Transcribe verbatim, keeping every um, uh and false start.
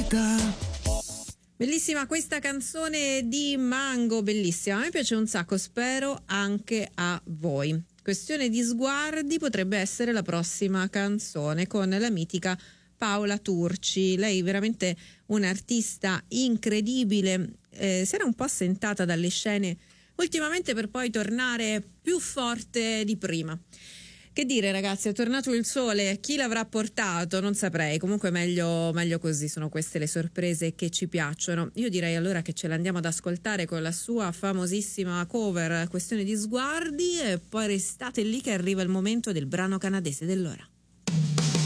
vita. Bellissima questa canzone di Mango, bellissima, a me piace un sacco, spero anche a voi. Questione di sguardi potrebbe essere la prossima canzone con la mitica Paola Turci. Lei veramente un'artista incredibile, eh, si era un po' assentata dalle scene ultimamente per poi tornare più forte di prima. Che dire ragazzi, è tornato il sole, chi l'avrà portato? Non saprei, comunque meglio, meglio così, sono queste le sorprese che ci piacciono. Io direi allora che ce l'andiamo ad ascoltare con la sua famosissima cover, Questione di sguardi, e poi restate lì che arriva il momento del brano canadese dell'ora.